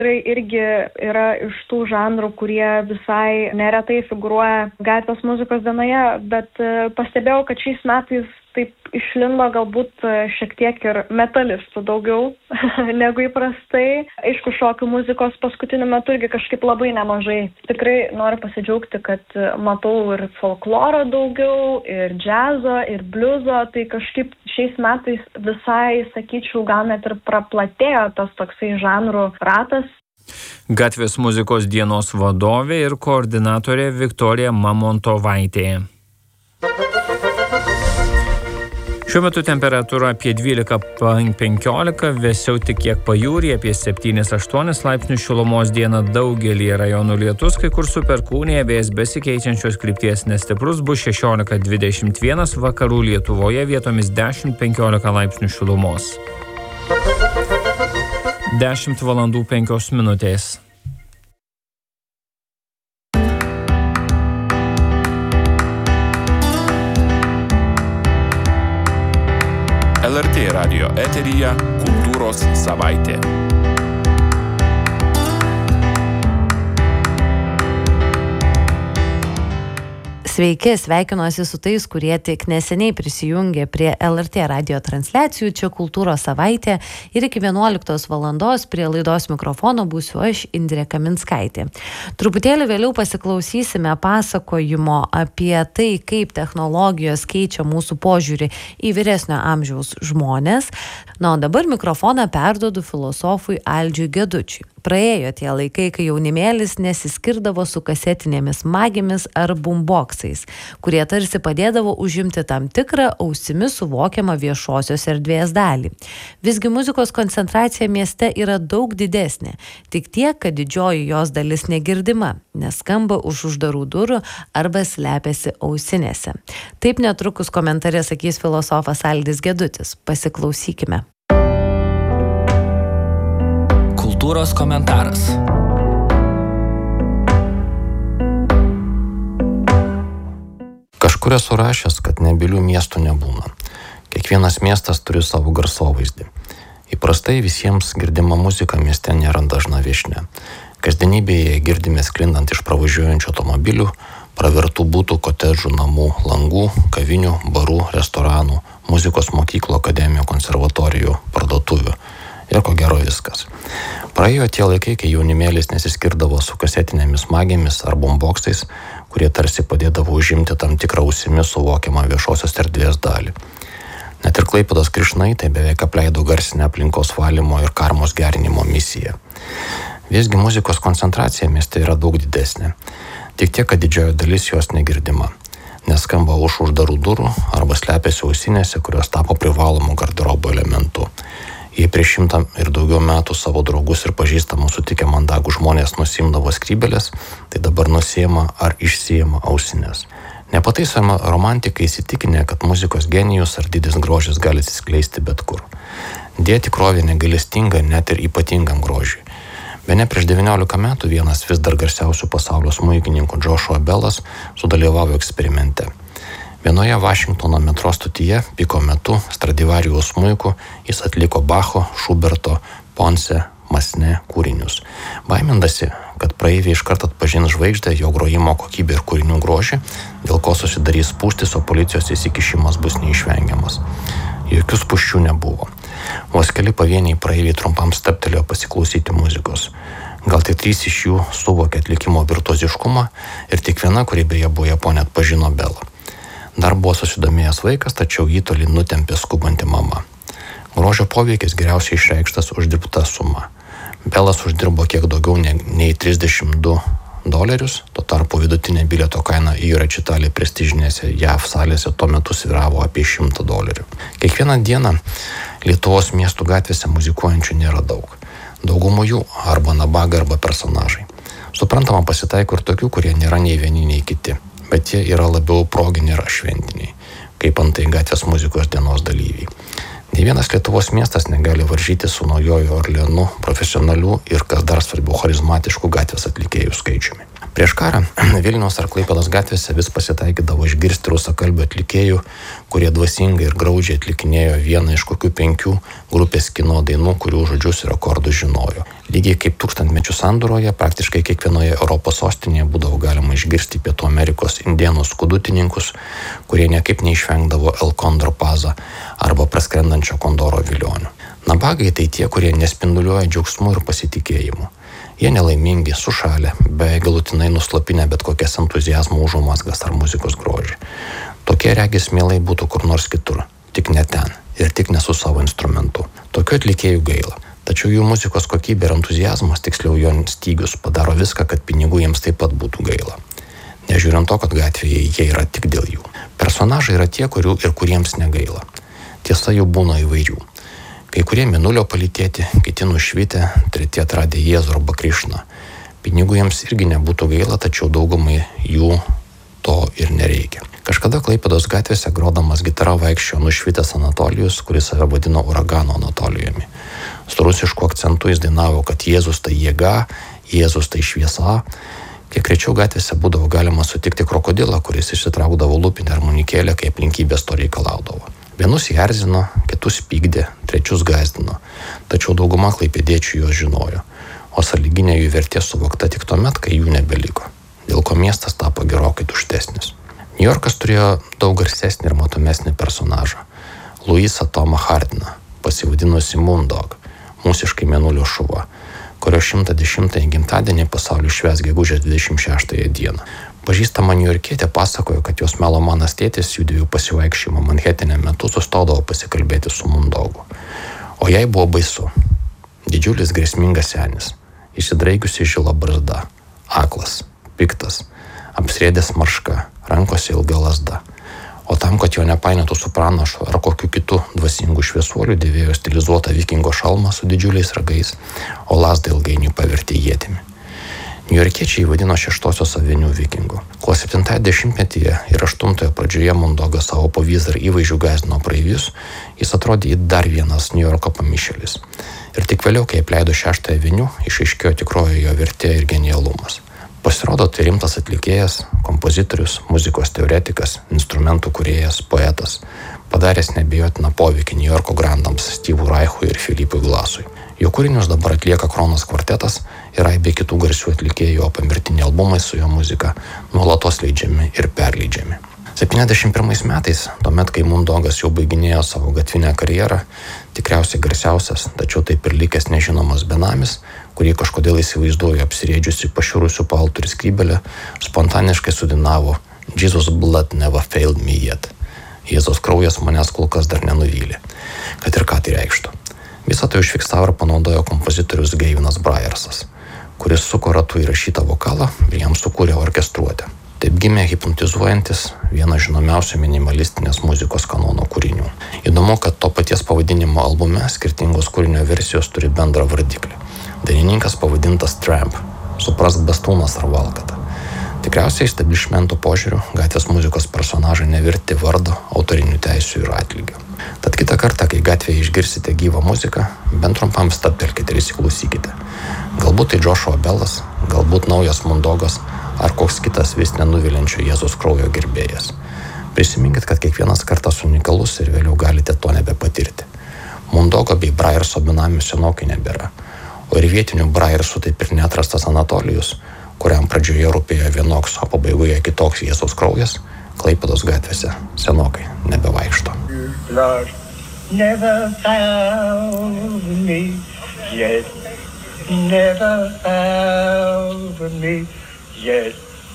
Irgi yra iš tų žanrų, kurie visai neretai figūruoja gatvės muzikos dienoje, bet pastebėjau, kad šiais metais taip išlindo galbūt šiek tiek ir metalistų daugiau negu įprastai. Aišku, šokių muzikos paskutiniu metu irgi kažkaip labai nemažai. Tikrai noriu pasidžiaugti, kad matau ir folkloro daugiau, ir džiazo, ir bliuzo. Tai kažkaip šiais metais visai, sakyčiau, gal net ir praplatėjo tas toksai žanrų ratas. Gatvės muzikos dienos vadovė ir koordinatorė Viktorija Mamontovaitė. Šiuo metu temperatūra apie 12–15, vėsiau tik kiek pajūryje, apie 7–8 laipsnius šilumos dieną daugelyje rajonų lietus, kai kur su perkūnija, vėjas besikeičiančios krypties nestiprus, bus 16–21, vakarų Lietuvoje vietomis 10–15 laipsnių šilumos. 10:05. LRT radijo eteryje Kultūros savaitė. Sveiki, sveikinuosi su tais, kurie tik neseniai prisijungė prie LRT radijo transliacijų, čia Kultūros savaitė ir iki 11 valandos prie laidos mikrofono būsiu aš, Indrė Kaminskaitė. Truputėlį vėliau pasiklausysime pasakojimo apie tai, kaip technologijos keičia mūsų požiūrį į vyresnio amžiaus žmonės. Na, o dabar mikrofoną perduodu filosofui Aldžiui Gedučiui. Praėjo tie laikai, kai jaunimėlis nesiskirdavo su kasetinėmis magėmis ar boomboxais, kurie tarsi padėdavo užimti tam tikrą ausimis suvokiamą viešosios erdvės dalį. Visgi muzikos koncentracija mieste yra daug didesnė, tik tiek, kad didžioji jos dalis negirdima, nes skamba už uždarų durų arba slepiasi ausinėse. Taip netrukus komentare sakys filosofas Aldis Gedutis. Pasiklausykime. Kultūros komentaras. Kažkur esu rašęs, kad nebylių miestų nebūna. Kiekvienas miestas turi savo garsovaizdį. Įprastai visiems girdima muzika mieste nėra dažna viešnia. Kasdienybėje girdime sklindant iš pravažiuojančių automobilių, pravertų butų, kotedžų, namų, langų, kavinių, barų, restoranų, muzikos mokyklų, akademijų, konservatorijų, parduotuvių. Ir ko gero viskas. Praėjo tie laikai, kai jaunimėlis nesiskirdavo su kasetinėmis magėmis ar boomboxais, kurie tarsi padėdavo užimti tam tikrą ausimis suvokiamą viešosios erdvės dalį. Net ir Klaipėdos Krišnaitai beveik apleido garsinę aplinkos valymo ir karmos gerinimo misiją. Visgi muzikos koncentracija mieste yra daug didesnė. Tik tiek, kad didžioji dalis jos negirdima. Neskamba už uždarų durų arba slepiasi ausinėse, kurios tapo privalomų garderobo elementų. Jei prieš 100 ir daugiau metų savo draugus ir pažįstamus sutikę mandagų žmonės nusiimdavo skrybėlės, tai dabar nusiima ar išsiima ausinės. Nepataisoma romantikai įsitikinę, kad muzikos genijus ar didis grožis gali atsiskleisti bet kur. Deja, tikrovė negailestinga net ir ypatingam grožiui. Bene prieš 19 metų vienas vis dar garsiausių pasaulio smuikininkų Joshua Bellas sudalyvavo eksperimente. Vienoje Vašingtono metro stotyje piko metu Stradivarijaus smuiku jis atliko Bacho, Šuberto, Ponce, Masne kūrinius. Baimindasi, kad praeiviai iškart atpažins žvaigždę, jo grojimo kokybę ir kūrinių grožį, dėl ko susidarys spūstis, o policijos įsikišimas bus neišvengiamas. Jokių spūsčių nebuvo. Vos keli pavieniai praeiviai trumpam stabtelėjo pasiklausyti muzikos. Gal tai 3 iš jų suvokė atlikimo virtuoziškumą ir tik viena, kuri beje buvo japonė, atpažino Belą. Dar buvo susidomėjęs vaikas, tačiau jį toli nutempė skubanti mama. Grožio poveikis geriausiai išreikštas uždirbta suma. Belas uždirbo kiek daugiau nei $32, tuo tarpu vidutinė bilieto kaina į rečitalį prestižinėse JAV salėse tuo metu svyravo apie $100. Kiekvieną dieną Lietuvos miestų gatvėse muzikuojančių nėra daug. Daugumų jų arba nabagai, arba personažai. Suprantama, pasitaiko ir tokių, kurie nėra nei vieni, nei kiti. Bet jie yra labiau proginiai ir šventiniai, kaip antai gatvės muzikos dienos dalyviai. Nei vienas Lietuvos miestas negali varžyti su Naujoju Orleanu profesionalių ir, kas dar svarbiau, charizmatiškų gatvės atlikėjų skaičiumi. Prieš karą Vilniaus ar Klaipėdos gatvėse vis pasitaikydavo išgirsti rusakalbių atlikėjų, kurie dvasingai ir graudžiai atlikinėjo vieną iš kokių 5 grupės kino dainų, kurių žodžius ir akordus žinojo. Lygiai kaip tūkstantmečių sandūroje, praktiškai kiekvienoje Europos sostinėje būdavo galima išgirsti Pietų Amerikos indėnų skudutininkus, kurie niekaip neišvengdavo El Condor Paza arba praskrendančio kondoro vilionių. Nabagai tai tie, kurie nespinduliuoja džiaugsmu ir pasitikėjimu. Jie nelaimingi, sušalę, beveik galutinai nuslopinę bet kokias entuziazmo užuomazgas ar muzikos grožį. Tokie regis mielai būtų kur nors kitur, tik ne ten ir tik ne su savo instrumentu. Tokių atlikėjų gaila. Tačiau jų muzikos kokybė ir entuziazmas, tiksliau jo stygius, padaro viską, kad pinigų jiems taip pat būtų gaila. Nežiūrint to, kad gatvėje jie yra tik dėl jų. Personažai yra tie, kurių ir kuriems negaila. Tiesa, jų būna įvairių. Kai kurie mėnulio palytėti, kiti nušvitę, treti atradę Jėzų arba Krišną. Pinigų jiems irgi nebūtų gaila, tačiau daugumai jų to ir nereikia. Kažkada Klaipėdos gatvėse grodamas gitara vaikščiojo nušvitęs Anatolijus, kuris save vadino Uragano Anatolijumi. Su rusišku akcentu jis dainavo, kad Jėzus tai jėga, Jėzus tai šviesa. Kiek rečiau gatvėse būdavo galima sutikti krokodilą, kuris išsitraukdavo lūpinę armonikėlę, kai aplinkybės to reikalaudavo. Vienus jį erzino, kitus pykdė, trečius gąsdino, tačiau dauguma klaipėdiečių juos žinojo, o sąlyginė jų vertė suvokta tik tuomet, kai jų nebeliko, dėl ko miestas tapo gerokai tuštesnis. Niujorkas turėjo daug garsesnį ir matomesnį personažą – Louisą Tomą Hardiną, pasivadinusi Moondog, mūsiškai mėnulio šuva, kurio 110-ąjį gimtadienį pasaulis švęs gegužės 26 dieną. Pažįstama niujorkietė pasakojo, kad jos melomanas tėtis jų 2 pasivaikščiojimo Manhetene metu sustodavo pasikalbėti su Moondogu. O jai buvo baisu. Didžiulis grėsmingas senis, įsidraigiusi žila barzda, aklas, piktas, apsrėdęs marška, rankose ilga lazda. O tam, kad jo nepainiotų su pranašu ar kokiu kitu dvasingu šviesuoliu, dėvėjo stilizuotą vikingo šalmą su didžiuliais ragais, o lazdą ilgainiui pavertė ietimi. Niujorkiečiai vadino 6-osios avenių vikingų. Kuo 70-metyje ir 8-ojo pradžioje Moondogas savo pavyzdžių ir įvaizdžių gąsdino praeivius, jis atrodė it dar vienas Niujorko pamišėlis. Ir tik vėliau, kai apleido 6-ąją avenių, išaiškėjo tikroji jo vertė ir genialumas. Pasirodo, tai rimtas atlikėjas, kompozitorius, muzikos teoretikas, instrumentų kūrėjas, poetas, padaręs neabejotiną poveikį Niujorko grandams Steve'ui Reichui ir Philipui Glassui. Jo kūrinius dabar atlieka Kronos kvartetas ir aibė kitų garsių atlikėjų, o pamirtiniai albumai su jo muzika nuolatos leidžiami ir perleidžiami. 71 metais, tuomet, kai Moondogas jau baiginėjo savo gatvinę karjerą, tikriausiai garsiausias, tačiau taip ir likęs nežinomas benamis, kurį kažkodėl įsivaizduoju apsirėdžiusi pašiurusių paltų ir skrybelę, spontaniškai sudinavo Jesus blood never failed me yet. Jėzaus kraujas manęs kol kas dar nenuvylė. Kad ir ką tai reikštų. Visą tai užfiksavo ir panaudojo kompozitorius Gavinas Bryersas, kuris suko ratu įrašytą vokalą ir jam sukūrė orkestruotę. Taip gimė hipnotizuojantis vienas žinomiausių minimalistinės muzikos kanono kūrinių. Įdomu, kad to paties pavadinimo albume skirtingos kūrinio versijos turi bendrą vardiklį. Dainininkas pavadintas Tramp, suprask bastūnas ar valkata. Tikriausiai establishmento požiūriu gatvės muzikos personažai neverti vardo, autorinių teisių ir atlygio. Tad kitą kartą, kai gatvėje išgirsite gyvą muziką, bent trumpam stabtelkite ir įsiklausykite. Galbūt tai Joshua Bellas, galbūt naujas Moondogas ar koks kitas vis nenuviliančio Jėzaus kraujo gerbėjas. Prisiminkit, kad kiekvienas kartas unikalus ir vėliau galite to nebepatirti. Moondogo bei Brierso benamių senokai nebėra, o ir vietinių Briersų taip ir neatrastas Anatolijus, kuriam pradžioje rūpėjo vienoks, o pabaigoje kitoks Jėzaus kraujas, Klaipėdos gatvėse senokai nebevaikšto. Blood never found me yet, never found me yet.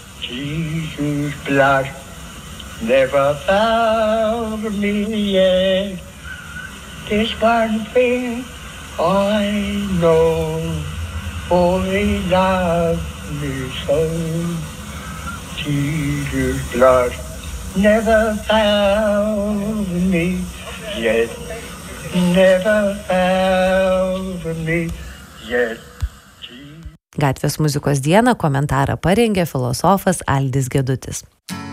Jesus' blood never found me yet. There's one thing I know, for he loved me so. Jesus' blood never found me yet, never found me yet. Gatvės muzikos dieną komentarą parengė filosofas Aldis Gedutis.